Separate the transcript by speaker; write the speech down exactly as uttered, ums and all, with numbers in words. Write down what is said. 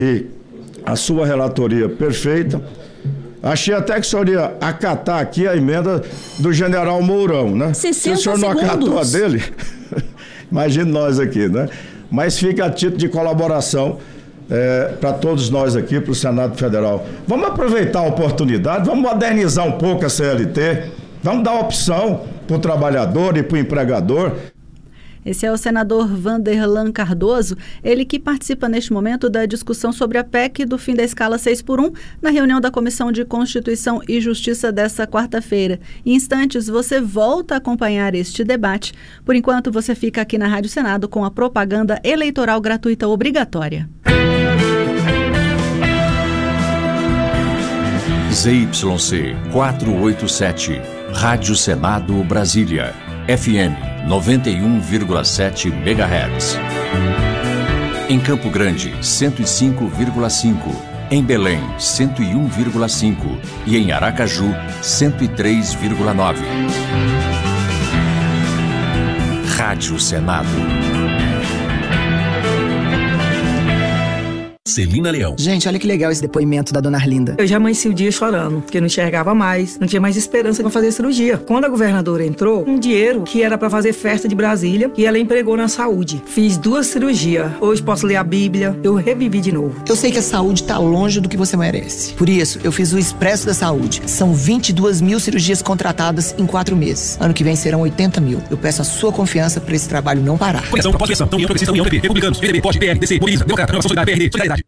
Speaker 1: E a sua relatoria perfeita. Achei até que o senhor ia acatar aqui a emenda do general Mourão, né?
Speaker 2: sessenta
Speaker 1: Se o senhor não
Speaker 2: segundos.
Speaker 1: acatou a dele, imagine nós aqui, né? Mas fica a título de colaboração é, para todos nós aqui, para o Senado Federal. Vamos aproveitar a oportunidade, vamos modernizar um pouco a C L T, vamos dar opção para o trabalhador e para o empregador.
Speaker 3: Esse é o senador Vanderlan Cardoso, ele que participa neste momento da discussão sobre a P E C do fim da escala seis por um na reunião da Comissão de Constituição e Justiça desta quarta-feira. Em instantes, você volta a acompanhar este debate. Por enquanto, você fica aqui na Rádio Senado com a propaganda eleitoral gratuita obrigatória.
Speaker 4: Z Y C quatrocentos e oitenta e sete, Rádio Senado Brasília, F M noventa e um vírgula sete megahertz. Em Campo Grande, cento e cinco vírgula cinco. Em Belém, cento e um vírgula cinco. E em Aracaju, cento e três vírgula nove. Rádio Senado.
Speaker 5: Celina Leão.
Speaker 6: Gente, olha que legal esse depoimento da dona Arlinda.
Speaker 7: Eu já amanheci o dia chorando, porque eu não enxergava mais, não tinha mais esperança de fazer cirurgia. Quando a governadora entrou, um dinheiro que era pra fazer festa de Brasília, e ela empregou na saúde. Fiz duas cirurgias. Hoje posso ler a Bíblia, eu revivi de novo.
Speaker 6: Eu sei que a saúde tá longe do que você merece. Por isso, eu fiz o Expresso da Saúde. São vinte e duas mil cirurgias contratadas em quatro meses. Ano que vem serão oitenta mil. Eu peço a sua confiança pra esse trabalho não parar.
Speaker 5: Conexão, pós-pressão, União Progressista, União P P, Republicanos, P D B, P O D, P L, D C, Mobiliza, Democrata, Renovação Solidária, P R D, Solidariedade.